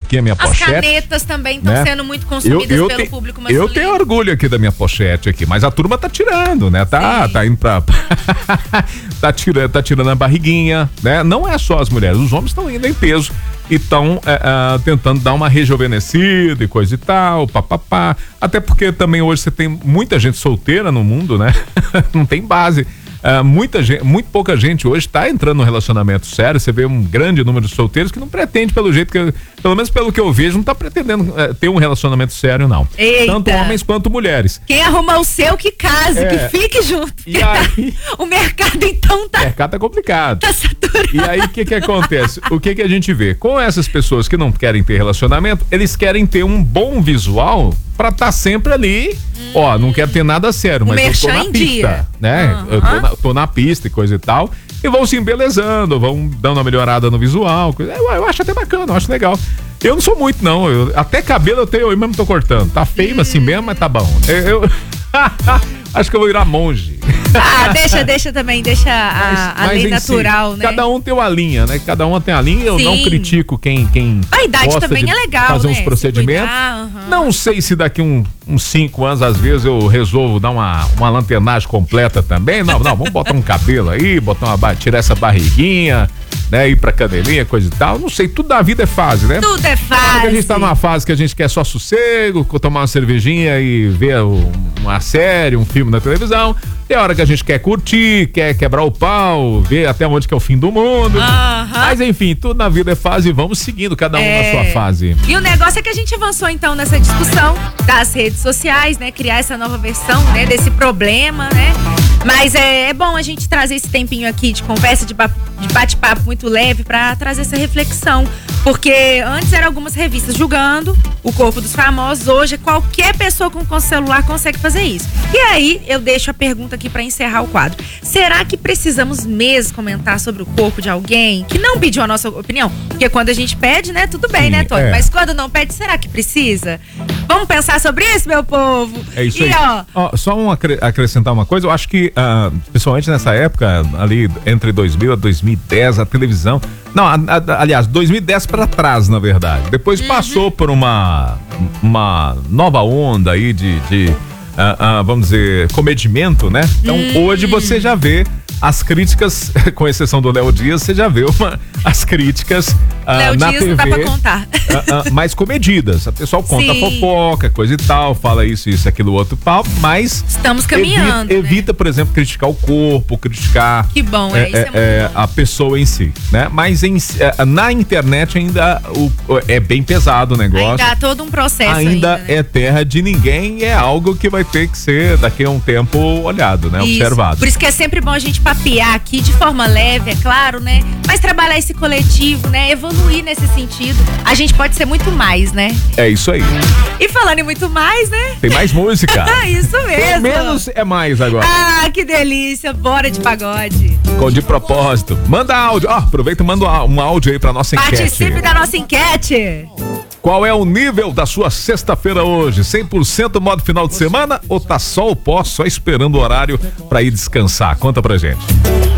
aqui a minha pochete. As canetas também estão, né, sendo muito consumidas pelo público masculino. Eu tenho orgulho aqui da minha pochete aqui, mas a turma tá tirando, né? Tá indo pra... tá tirando a barriguinha, né? Não é só as mulheres, os homens estão indo em peso e estão tentando dar uma rejuvenescida e coisa e tal, papapá. Até porque também hoje você tem muita gente solteira no mundo, né? Não tem base. Muito pouca gente hoje está entrando no relacionamento sério. Você vê um grande número de solteiros que não pretende, pelo menos pelo que eu vejo, não está pretendendo ter um relacionamento sério, não. Eita. Tanto homens quanto mulheres. Quem arrumar o seu que case, que fique junto. E aí, o mercado então tá... O mercado tá complicado. Tá saturado. E aí o que acontece? O que a gente vê? Com essas pessoas que não querem ter relacionamento, eles querem ter um bom visual pra estar sempre ali. Ó, não quero ter nada sério, mas eu tô na pista, né? Eu tô na pista e coisa e tal. E vão se embelezando, vão dando uma melhorada no visual. Eu acho até bacana, eu acho legal. Eu não sou muito, não. Até cabelo eu mesmo tô cortando. Tá feio assim mesmo, mas tá bom. Acho que eu vou virar monge. Deixa também, a lei natural, né? Cada um tem uma linha, né? Cada um tem a linha. Eu não critico quem a idade também é legal, fazer né? uns procedimentos. Não sei se daqui uns 5 anos, às vezes, eu resolvo dar uma lanternagem completa também. Não, vamos botar um cabelo aí, tirar essa barriguinha, né? Ir pra canelinha, coisa e tal. Não sei, tudo da vida é fase, né? Tudo é fase. A gente tá numa fase que a gente quer só sossego, tomar uma cervejinha e ver uma série, um filme na televisão. Tem hora que a gente quer curtir, quer quebrar o pau, ver até onde que é o fim do mundo. Mas enfim, tudo na vida é fase e vamos seguindo cada um na sua fase. E o negócio é que a gente avançou então nessa discussão das redes sociais, né? Criar essa nova versão, né? Desse problema, né? Mas é bom a gente trazer esse tempinho aqui de conversa, de bate-papo muito leve pra trazer essa reflexão. Porque antes eram algumas revistas julgando o corpo dos famosos, hoje qualquer pessoa com celular consegue fazer isso. E aí eu deixo a pergunta aqui pra encerrar o quadro. Será que precisamos mesmo comentar sobre o corpo de alguém que não pediu a nossa opinião? Porque quando a gente pede, né, tudo bem, né, Tony? Mas quando não pede, será que precisa? Vamos pensar sobre isso, meu povo? É isso aí. Só acrescentar uma coisa, eu acho que principalmente nessa época, ali entre 2000 a 2010, a televisão... Não, aliás, 2010 para trás, na verdade. Depois passou por uma nova onda aí de vamos dizer, comedimento, né? Então, hoje você já vê as críticas, com exceção do Léo Dias, você já vê as críticas na Dias TV. Não dá pra contar. Mais comedidas. A pessoa conta fofoca, coisa e tal, fala isso, aquilo, outro pau, mas... Estamos caminhando, evita, por exemplo, criticar o corpo, criticar... Que bom, isso é muito bom. A pessoa em si, né? Mas na internet ainda é bem pesado o negócio. Ainda há todo um processo ainda né? É terra de ninguém, é algo que vai ter que ser, daqui a um tempo, olhado, né? Isso. Observado. Por isso que é sempre bom a gente papear aqui de forma leve, é claro, né? Mas trabalhar esse coletivo, né? Evoluir nesse sentido. A gente pode ser muito mais, né? É isso aí. E falando em muito mais, né? Tem mais música. Isso mesmo. Menos é mais agora. Que delícia. Bora de pagode. De propósito. Manda áudio. Aproveita e manda um áudio aí pra nossa enquete. Participe da nossa enquete. Qual é o nível da sua sexta-feira hoje? 100% modo final de semana ou tá só o pó, só esperando o horário pra ir descansar? Conta pra gente.